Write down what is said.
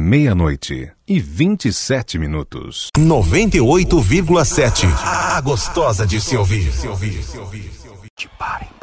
meia-noite e 27 minutos. 98,7. A gostosa de se ouvir. Te parem.